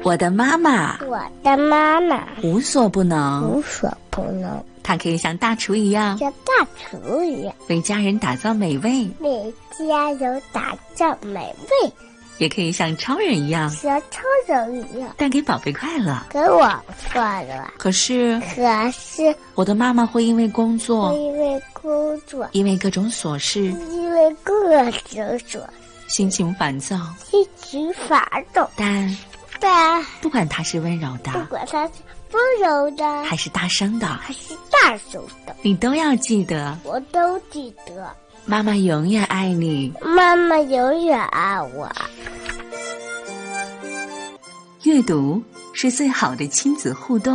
我的妈妈我的妈妈无所不能， 无所不能， 她可以像大厨一样， 像大厨一样为家人打造美味， 为家人打造美味， 也可以像超人一样， 像超人一样带给宝贝快乐。 给我快乐。 可是我的妈妈会因为工作， 因为工作， 因为各种琐事， 因为各种琐， 心情烦躁， 心情烦躁。 但不管她是温柔的， 不管他是温柔的， 还是大声的， 还是大声的， 你都要记得， 我都记得。 妈妈永远爱你， 妈妈永远爱我。 阅读是最好的亲子互动。